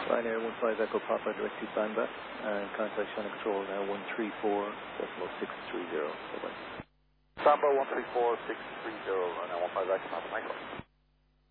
Ryanair 15 Echo Papa, direct to Bandba, and contact channel control now 134.630. Bye-bye. Samba 134.630, Ryanair 15 Echo Papa, Michael.